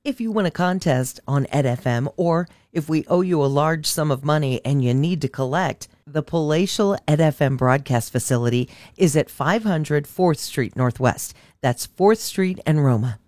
If you win a contest on EdFM, or if we owe you a large sum of money and you need to collect, the Palatial EdFM broadcast facility is at 500 4th Street Northwest. That's 4th Street and Roma.